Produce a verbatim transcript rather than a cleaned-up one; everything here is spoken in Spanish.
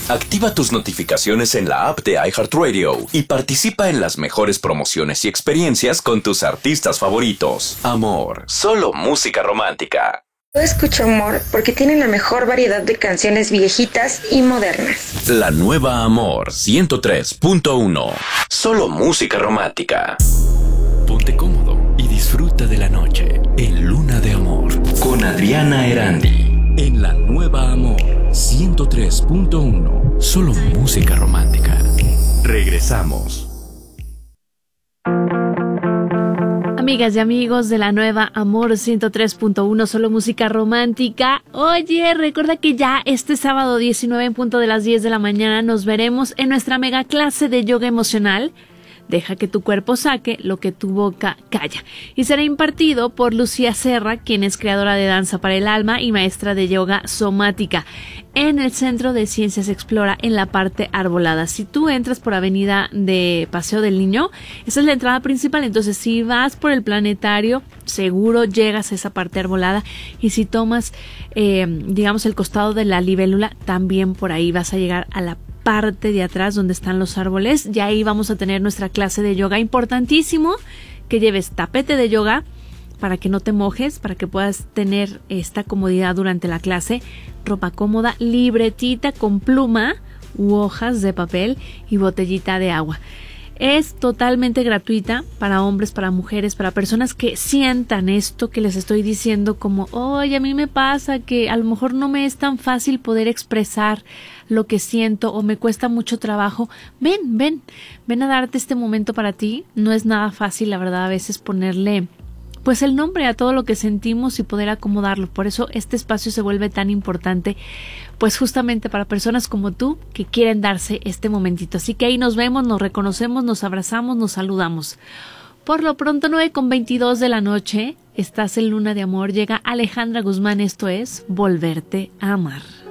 Activa tus notificaciones en la app de iHeartRadio y participa en las mejores promociones y experiencias con tus artistas favoritos. Amor, solo música romántica. Yo escucho Amor porque tiene la mejor variedad de canciones viejitas y modernas. La nueva Amor ciento tres punto uno. Solo música romántica. Ponte cómodo y disfruta de la noche en Luna de Amor con Adriana Erandi. En la nueva Amor ciento tres punto uno. Solo música romántica. Regresamos. Amigas y amigos de la nueva Amor ciento tres punto uno, solo música romántica. Oye, recuerda que ya este sábado diecinueve en punto de las diez de la mañana nos veremos en nuestra mega clase de yoga emocional. Deja que tu cuerpo saque lo que tu boca calla. Y será impartido por Lucía Serra, quien es creadora de Danza para el Alma y maestra de yoga somática, en el Centro de Ciencias Explora, en la parte arbolada. Si tú entras por Avenida de Paseo del Niño, esa es la entrada principal. Entonces, si vas por el planetario, seguro llegas a esa parte arbolada. Y si tomas, eh, digamos, el costado de la libélula, también por ahí vas a llegar a la parte de atrás donde están los árboles. Y ahí vamos a tener nuestra clase de yoga. Importantísimo que lleves tapete de yoga para que no te mojes, para que puedas tener esta comodidad durante la clase, ropa cómoda, libretita con pluma u hojas de papel y botellita de agua. Es totalmente gratuita para hombres, para mujeres, para personas que sientan esto que les estoy diciendo, como, oye, a mí me pasa que a lo mejor no me es tan fácil poder expresar lo que siento o me cuesta mucho trabajo. Ven, ven, ven a darte este momento para ti. No es nada fácil, la verdad, a veces ponerle pues el nombre a todo lo que sentimos y poder acomodarlo. Por eso este espacio se vuelve tan importante, pues justamente para personas como tú que quieren darse este momentito. Así que ahí nos vemos, nos reconocemos, nos abrazamos, nos saludamos. Por lo pronto, nueve con veintidós de la noche, estás en Luna de Amor, llega Alejandra Guzmán, esto es Volverte a Amar.